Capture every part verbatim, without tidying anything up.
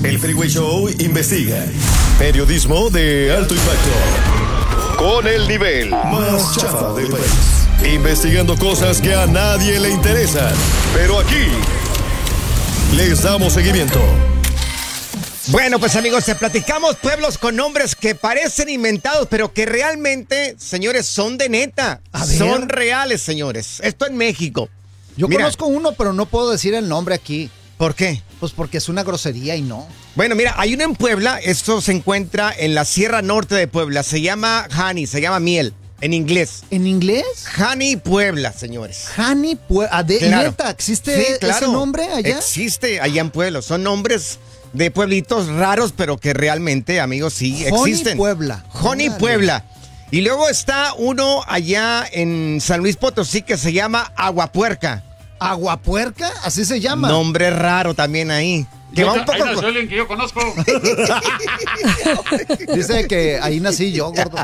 El Freeway Show investiga. Periodismo de alto impacto. Con el nivel más chafa del país. Investigando cosas que a nadie le interesan. Pero aquí les damos seguimiento. Bueno, pues amigos, te platicamos pueblos con nombres que parecen inventados, pero que realmente, señores, son de neta. Son reales, señores. Esto en México. Yo Mira, conozco uno, pero no puedo decir el nombre aquí. ¿Por qué? Pues porque es una grosería y no. Bueno, mira, hay uno en Puebla. Esto se encuentra en la Sierra Norte de Puebla. Se llama honey, se llama miel, en inglés. ¿En inglés? Honey Puebla, señores. Honey Puebla. ¿De Claro. neta existe Sí, claro. ese nombre allá? Existe allá en Puebla. Son nombres de pueblitos raros, pero que realmente, amigos, sí Honey existen. Puebla. Honey Órale. Puebla. Y luego está uno allá en San Luis Potosí que se llama Aguapuerca. ¿Aguapuerca? Así se llama. Nombre raro también ahí. Que Yo va ta- un poco ahí nació con- alguien que yo conozco. Dice que ahí nací yo, gordo.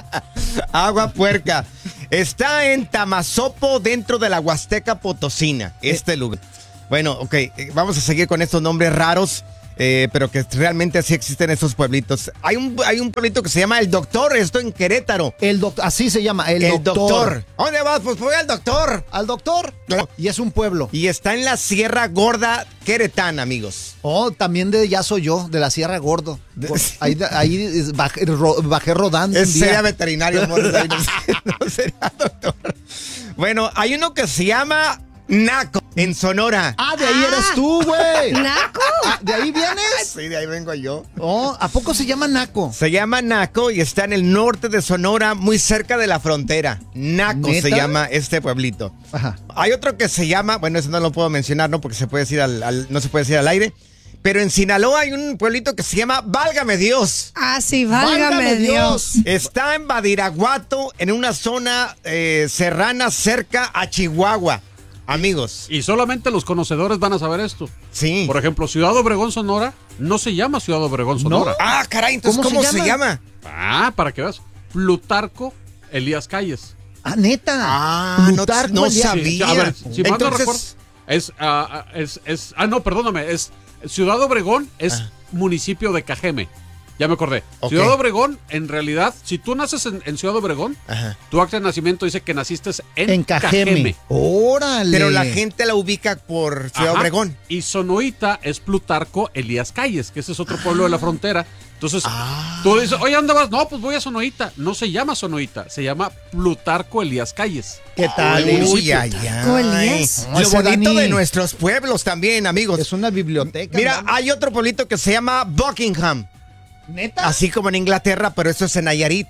Aguapuerca. Está en Tamazopo, dentro de la Huasteca Potosina, este lugar. Bueno, ok, eh, vamos a seguir con estos nombres raros, eh, pero que realmente sí existen estos pueblitos. Hay un, hay un pueblito que se llama El Doctor, esto en Querétaro. El doctor, así se llama, el, El doctor. Doctor. ¿Dónde vas? Pues voy al Doctor. ¿Al doctor? Claro. Y es un pueblo. Y está en la Sierra Gorda Queretana, amigos. Oh, también de ya soy yo, de la Sierra Gordo. Ahí, ahí bajé, ro- bajé rodando Es un día. sería veterinario, Morris, ahí no, no sería doctor. Bueno, hay uno que se llama Naco, en Sonora. Ah, de ahí eres tú, güey. ¿Naco? Ah, ¿de ahí vienes? Sí, de ahí vengo yo. Oh, ¿a poco se llama Naco? Se llama Naco y está en el norte de Sonora, muy cerca de la frontera. Naco ¿Neta? se llama este pueblito. Ajá. Hay otro que se llama, bueno, eso no lo puedo mencionar, ¿no? Porque se puede decir al, al- no se puede decir al aire. Pero en Sinaloa hay un pueblito que se llama Válgame Dios. Ah, sí, válgame, Válgame Dios. Está en Badiraguato, en una zona eh, serrana cerca a Chihuahua. Amigos, Y solamente los conocedores van a saber esto. sí. Por ejemplo, Ciudad Obregón, Sonora, no se llama Ciudad Obregón, Sonora. Ah, caray, entonces, ¿Cómo ¿cómo, se se llama? Ah, para que veas. Plutarco Elías Calles. Ah, neta. Ah, no, Plutarco no Elías. sabía. A ver, si mal no Entonces- recuerdo, es, ah, ah, es, es, ah, no, perdóname, es Ciudad Obregón es Ah. municipio de Cajeme. Ya me acordé. Ok. Ciudad Obregón, en realidad, si tú naces en, en Ciudad Obregón, Ajá. tu acta de nacimiento dice que naciste en, En Cajeme. Órale. Pero la gente la ubica por Ciudad Ajá. Obregón. Y Sonoita es Plutarco Elías Calles, que ese es otro pueblo de la frontera. Entonces, Ah. tú dices, oye, ¿dónde vas? No, pues voy a Sonoita. No se llama Sonoita, se llama Plutarco Elías Calles. ¿Qué tal? Uy, municipio. ay, ay. Plutarco Elías. No, Lo ese bonito Dani de nuestros pueblos también, amigos. Es una biblioteca. Mira, ¿no? hay otro pueblito que se llama Buckingham. ¿Neta? Así como en Inglaterra, pero eso es en Nayarit.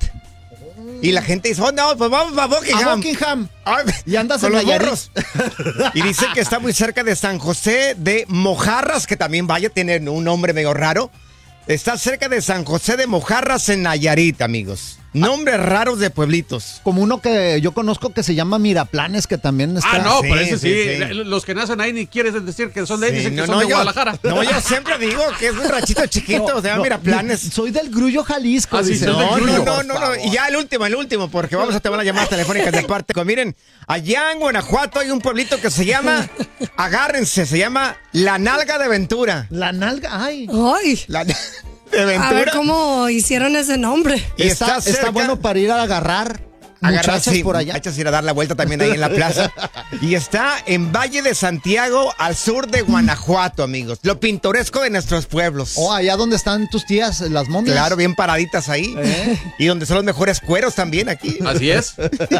Y la gente dice, oh, no, pues vamos a Buckingham. A Buckingham. Ay, Y andas con en los Nayarit. morros. Y dicen que está muy cerca de San José de Mojarras, que también vaya, tiene un nombre medio raro. Está cerca de San José de Mojarras en Nayarit, amigos. Nombres raros de pueblitos. Como uno que yo conozco que se llama Miraplanes, que también está. Ah, no, sí, pero ese sí, sí, sí. los que nacen ahí ni quieres decir que son de ahí, Sí, dicen que no, son no, de yo- Guadalajara. No, yo siempre digo que es un rachito chiquito, se llama Miraplanes. Soy del Grullo, Jalisco. Ah, sí, dice. soy del No, Grullo. no, no, no, no. Y ya el último, el último, porque vamos a tomar las llamadas telefónicas de parte. Miren, allá en Guanajuato hay un pueblito que se llama, agárrense, se llama La Nalga de Ventura. La nalga, ay. Ay, La de a ver Ventura. cómo hicieron ese nombre. Y está, está está cerca- bueno para ir a agarrar Agarrar, muchachas sí, por allá. muchachas ir a dar la vuelta también ahí en la plaza. Y está en Valle de Santiago, al sur de Guanajuato, amigos. Lo pintoresco de nuestros pueblos. Oh, allá donde están tus tías, las momias. Claro, bien paraditas ahí. ¿Eh? Y donde son los mejores cueros también aquí. Así es.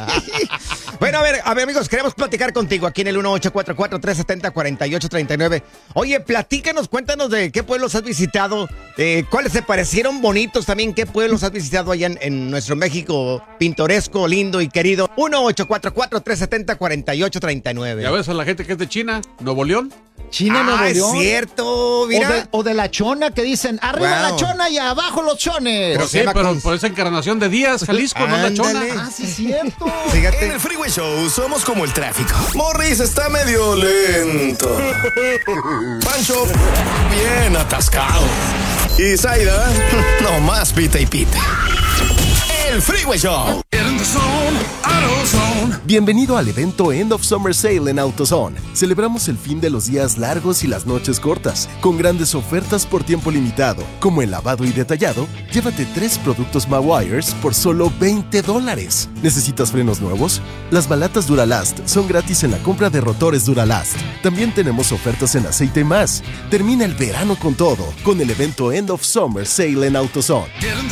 Bueno, a ver, a ver, amigos, queremos platicar contigo aquí en el uno ocho cuatro cuatro, tres siete cero, cuatro ocho tres nueve. Oye, platícanos, cuéntanos de qué pueblos has visitado, eh, cuáles te parecieron bonitos también, qué pueblos has visitado allá en, en nuestro México pintoresco, lindo y querido. uno ocho cuatro cuatro, tres siete cero, cuatro ocho tres nueve. Ya ves a la gente que es de China, Nuevo León. China, Nuevo Ah, es León. cierto, O mira. de, o de la chona que dicen, arriba Wow. la chona y abajo los chones. Pero Sí, se llama pero con- por esa encarnación de Díaz, Jalisco, no la chona. Ándale. Ah, sí, es cierto. En Fíjate. el Freeway Show somos como el tráfico. Morris está medio lento. Pancho, bien atascado. Y Zaida, no más pita y pita. El Freeway Show. Get in the zone. Bienvenido al evento End of Summer Sale en AutoZone. Celebramos el fin de los días largos y las noches cortas, con grandes ofertas por tiempo limitado, como el lavado y detallado. Llévate tres productos Mawires por solo veinte dólares. ¿Necesitas frenos nuevos? Las balatas Duralast son gratis en la compra de rotores Duralast. También tenemos ofertas en aceite y más. Termina el verano con todo, con el evento End of Summer Sale en AutoZone.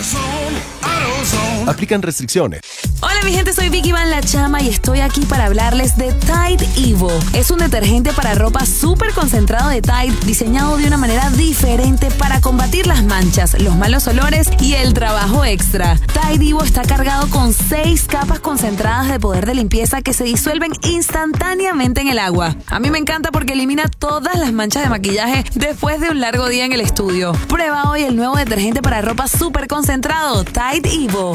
Aplican restricciones. Hola mi gente, soy Vicky Van La Chama y estoy aquí para hablarles de Tide Evo. Es un detergente para ropa súper concentrado de Tide, diseñado de una manera diferente para combatir las manchas, los malos olores y el trabajo extra. Tide Evo está cargado con seis capas concentradas de poder de limpieza que se disuelven instantáneamente en el agua. A mí me encanta porque elimina todas las manchas de maquillaje después de un largo día en el estudio. Prueba hoy el nuevo detergente para ropa súper concentrado, Tide Evo.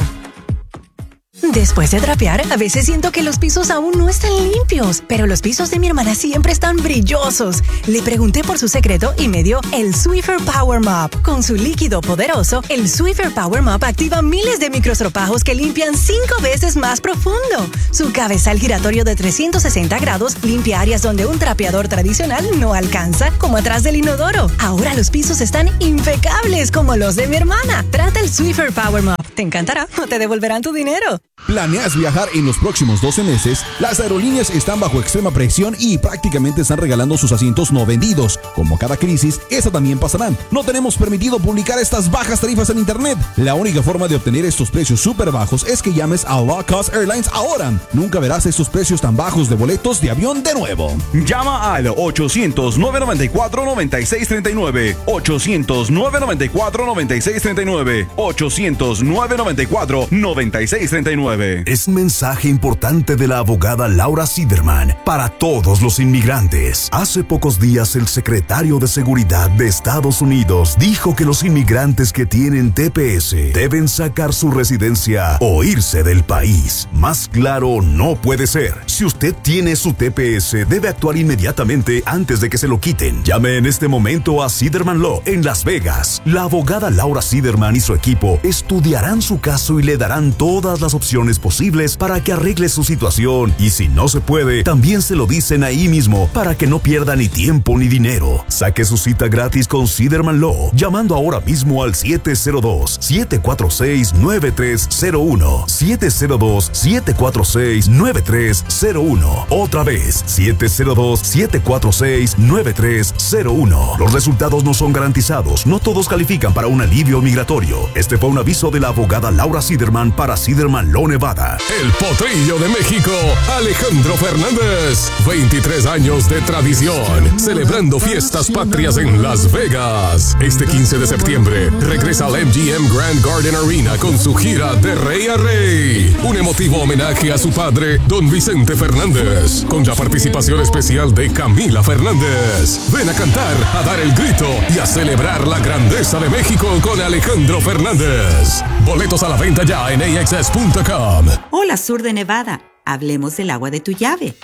Después de trapear, a veces siento que los pisos aún no están limpios, pero los pisos de mi hermana siempre están brillosos. Le pregunté por su secreto y me dio el Swiffer Power Mop. Con su líquido poderoso, el Swiffer Power Mop activa miles de microstropajos que limpian cinco veces más profundo. Su cabezal giratorio de trescientos sesenta grados limpia áreas donde un trapeador tradicional no alcanza, como atrás del inodoro. Ahora los pisos están impecables como los de mi hermana. Trata el Swiffer Power Mop. Te encantará o te devolverán tu dinero. ¿Planeas viajar en los próximos doce meses? Las aerolíneas están bajo extrema presión y prácticamente están regalando sus asientos no vendidos. Como cada crisis, esta también pasará. No tenemos permitido publicar estas bajas tarifas en internet. La única forma de obtener estos precios súper bajos es que llames a Low Cost Airlines ahora. Nunca verás estos precios tan bajos de boletos de avión de nuevo. Llama al ochocientos, nueve noventa y cuatro, noventa y seis treinta y nueve. ochocientos, nueve noventa y cuatro, noventa y seis treinta y nueve. ochocientos, nueve noventa y cuatro, noventa y seis treinta y nueve. Es un mensaje importante de la abogada Laura Siderman para todos los inmigrantes. Hace pocos días el secretario de Seguridad de Estados Unidos dijo que los inmigrantes que tienen T P S deben sacar su residencia o irse del país. Más claro no puede ser. Si usted tiene su T P S, debe actuar inmediatamente antes de que se lo quiten. Llame en este momento a Siderman Law en Las Vegas. La abogada Laura Siderman y su equipo estudiarán su caso y le darán todas las opciones posibles para que arregle su situación, y si no se puede, también se lo dicen ahí mismo para que no pierda ni tiempo ni dinero. Saque su cita gratis con Siderman Law llamando ahora mismo al siete cero dos, siete cuatro seis, nueve tres cero uno, siete cero dos, siete cuatro seis, nueve tres cero uno. Otra vez, siete cero dos, siete cuatro seis, nueve tres cero uno. Los resultados no son garantizados, no todos califican para un alivio migratorio. Este fue un aviso de la abogada Laura Siderman para Siderman Law Nevada. El Potrillo de México, Alejandro Fernández. veintitrés años de tradición, celebrando fiestas patrias en Las Vegas. Este quince de septiembre, regresa al M G M Grand Garden Arena con su gira de Rey a Rey. Un emotivo homenaje a su padre, don Vicente Fernández, con la participación especial de Camila Fernández. Ven a cantar, a dar el grito y a celebrar la grandeza de México con Alejandro Fernández. Boletos a la venta ya en A X S punto com. Hola, Sur de Nevada. Hablemos del agua de tu llave.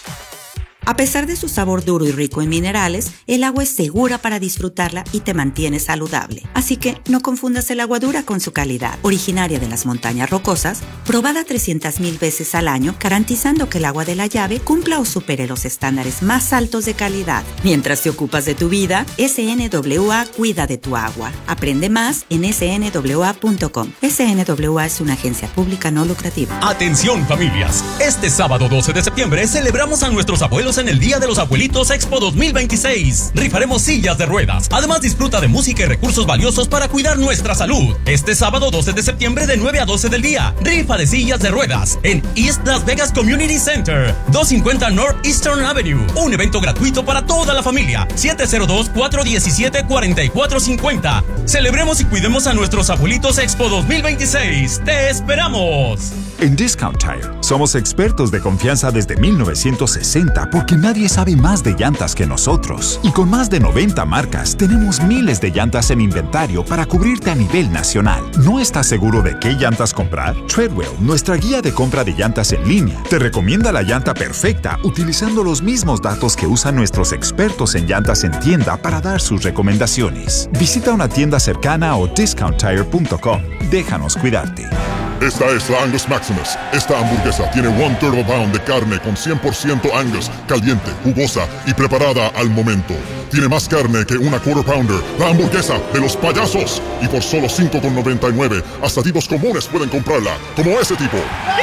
A pesar de su sabor duro y rico en minerales, el agua es segura para disfrutarla y te mantiene saludable. Así que no confundas el agua dura con su calidad. Originaria de las montañas rocosas, probada trescientas mil veces al año, garantizando que el agua de la llave cumpla o supere los estándares más altos de calidad. Mientras te ocupas de tu vida, S N W A cuida de tu agua. Aprende más en S N W A punto com. S N W A es una agencia pública no lucrativa. Atención familias, este sábado doce de septiembre celebramos a nuestros abuelos en el Día de los Abuelitos Expo dos mil veintiséis. Rifaremos sillas de ruedas. Además, disfruta de música y recursos valiosos para cuidar nuestra salud. Este sábado doce de septiembre de nueve a doce del día. Rifa de sillas de ruedas en East Las Vegas Community Center, doscientos cincuenta North Eastern Avenue. Un evento gratuito para toda la familia. siete cero dos, cuatro uno siete, cuatro cuatro cinco cero. Celebremos y cuidemos a nuestros abuelitos Expo dos mil veintiséis. ¡Te esperamos! En Discount Tire somos expertos de confianza desde mil novecientos sesenta porque nadie sabe más de llantas que nosotros. Y con más de noventa marcas tenemos miles de llantas en inventario para cubrirte a nivel nacional. ¿No estás seguro de qué llantas comprar? Treadwell, nuestra guía de compra de llantas en línea, te recomienda la llanta perfecta utilizando los mismos datos que usan nuestros expertos en llantas en tienda para dar sus recomendaciones. Visita una tienda cercana o discount tire punto com. Déjanos cuidarte. Esta es la Angus Maximus. Esta hamburguesa tiene one third of a pound de carne con cien por ciento Angus, caliente, jugosa y preparada al momento. Tiene más carne que una quarter pounder, la hamburguesa de los payasos. Y por solo cinco con noventa y nueve, hasta tipos comunes pueden comprarla, como ese tipo.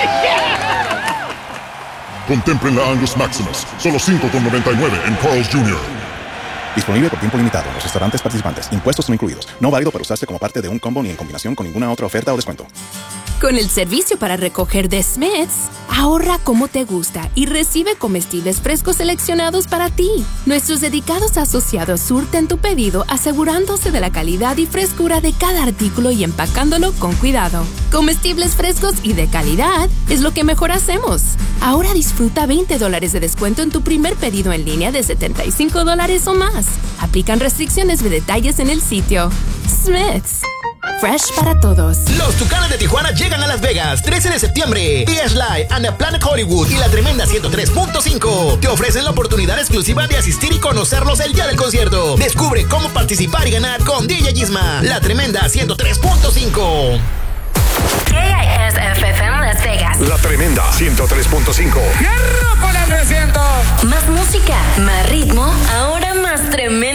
Contemplen la Angus Maximus, solo cinco con noventa y nueve en Carl's junior Disponible por tiempo limitado en los restaurantes participantes. Impuestos no incluidos. No válido para usarse como parte de un combo ni en combinación con ninguna otra oferta o descuento. Con el servicio para recoger de Smith's, ahorra como te gusta y recibe comestibles frescos seleccionados para ti. Nuestros dedicados asociados surten tu pedido asegurándose de la calidad y frescura de cada artículo y empacándolo con cuidado. Comestibles frescos y de calidad es lo que mejor hacemos. Ahora disfruta veinte dólares de descuento en tu primer pedido en línea de setenta y cinco dólares o más. Aplican restricciones de detalles en el sitio. Smith's. Fresh para todos. Los Tucanes de Tijuana llegan a Las Vegas trece de septiembre. P S Live and the Planet Hollywood y la Tremenda ciento tres punto cinco te ofrecen la oportunidad exclusiva de asistir y conocerlos el día del concierto. Descubre cómo participar y ganar con D J Yisma. La Tremenda ciento tres punto cinco. K I S F M Las Vegas. La Tremenda ciento tres punto cinco. ¡Hierro con el trescientos! Más música, más